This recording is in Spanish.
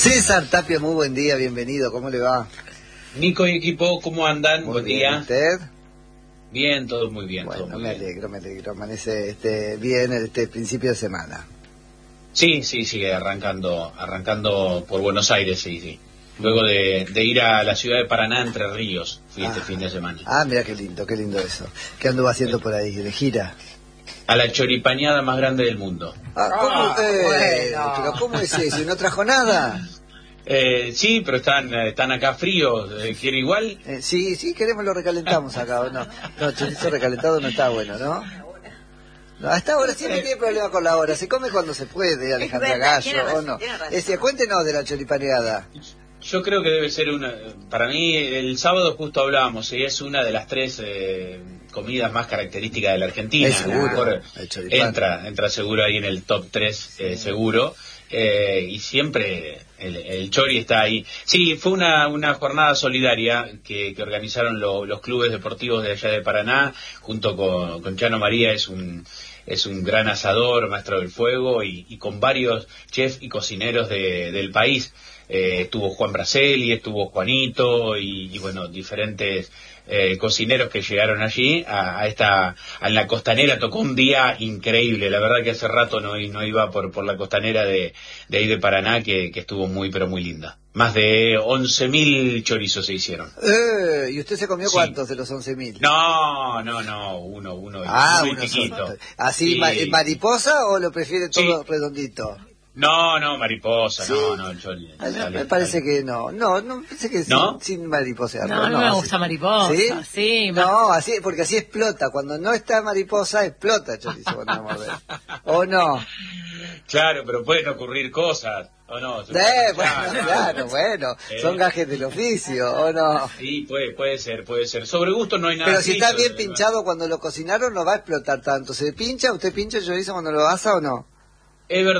César Tapia, muy buen día, bienvenido, ¿cómo le va? Nico y equipo, ¿cómo andan? Muy Buen bien, día. ¿usted? Bien, todo muy bien. Bueno, todo muy me bien. alegro, amanece bien este principio de semana. Sí, arrancando por Buenos Aires, sí. Luego de ir a la ciudad de Paraná, Entre Ríos, fui este fin de semana. Mira qué lindo eso. ¿Qué anduvo haciendo por ahí, de gira? A la choripañada más grande del mundo. ¿Cómo? Bueno. ¿Pero cómo es eso? ¿Y no trajo nada? Sí, pero están acá fríos. ¿Quiere igual? Sí, queremos, lo recalentamos acá, ¿o no? No, chorizo recalentado no está bueno, ¿no? No, hasta ahora siempre tiene problema con la hora. Se come cuando se puede, Alejandra Gallo, ¿o no? Cuéntenos de la choripaneada. Yo creo que debe ser para mí el sábado justo hablábamos, y es una de las tres comidas más características de la Argentina. Es seguro, Mejor el choripán. entra seguro ahí en el top 3, seguro. Y siempre el chori está ahí. Sí, fue una jornada solidaria que organizaron los clubes deportivos de allá de Paraná, junto con Chano María, es un gran asador, maestro del fuego, y con varios chefs y cocineros del país. Estuvo Juan Braceli, estuvo Juanito y bueno, diferentes cocineros que llegaron allí a la costanera. Tocó un día increíble, la verdad que hace rato no iba por la costanera de ahí de Paraná, que estuvo muy pero muy linda. Más de 11.000 chorizos se hicieron. ¿Y usted se comió cuántos de los 11.000? Uno uno chiquito. solo. ¿Así Sí. mariposa o lo prefiere todo redondito? No, mariposa, ¿Sí? No, el chori. Me parece que no, pensé que ¿No? sin mariposa. No, a mí me gusta mariposa. Sí, no, porque así explota. Cuando no está mariposa, explota el chorizo cuando lo morder. ¿O no? Claro, pero pueden ocurrir cosas, ¿o no? Bueno, son gajes del oficio, ¿o no? Sí, puede ser. Sobre gusto no hay nada. Pero si está bien ¿verdad? pinchado cuando lo cocinaron, no va a explotar tanto. ¿Se pincha? ¿Usted pincha el chorizo cuando lo asa o no? Es verdad.